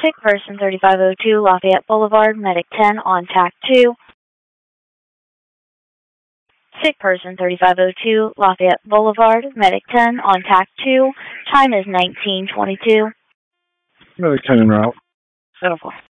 Sick person 3502 Lafayette Boulevard, medic 10 on TAC 2. Sick person 3502 Lafayette Boulevard, medic 10 on TAC 2. Time is 19:22. Medic 10 en route. Beautiful.